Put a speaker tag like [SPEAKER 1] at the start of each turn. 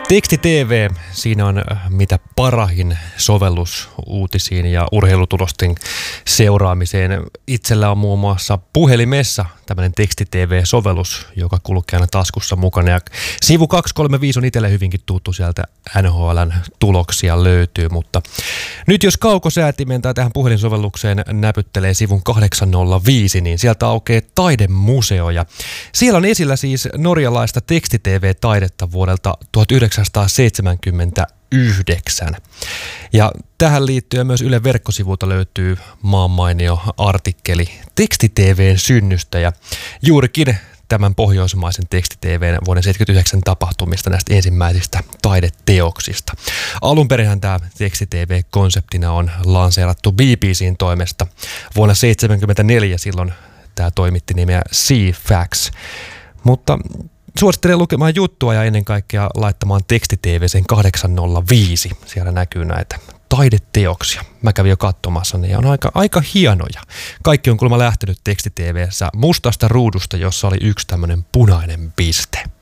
[SPEAKER 1] Teksti TV, siinä on mitä parahin sovellus uutisiin ja urheilutulosten seuraamiseen. Itsellä on muun muassa puhelimessa tämmöinen Teksti TV-sovellus, joka kulkee aina taskussa mukana. Ja sivu 235 on itselle hyvinkin tuttu, sieltä NHL:n tuloksia löytyy, mutta nyt jos kaukosäätimen tai tähän puhelinsovellukseen näpyttelee sivun 805, niin sieltä aukeaa taidemuseo ja siellä on esillä siis norjalaista Teksti TV-taidetta vuodelta 1979. Ja tähän liittyen myös Ylen verkkosivulta löytyy maanmainio artikkeli Teksti TV:n synnystä ja juurikin tämän pohjoismaisen Teksti TV:n vuoden 1979 tapahtumista, näistä ensimmäisistä taideteoksista. Alun perinhän tämä Teksti TV-konseptina on lanseerattu BBC:n toimesta. Vuonna 1974 silloin tämä toimitti nimeä C-Fax, mutta suosittelen lukemaan juttua ja ennen kaikkea laittamaan Teksti TV sen 805. Siellä näkyy näitä taideteoksia. Mä kävin jo katsomassa, ne on aika hienoja. Kaikki on kuulemma lähtenyt Teksti TV:ssä mustasta ruudusta, jossa oli yksi tämmöinen punainen piste.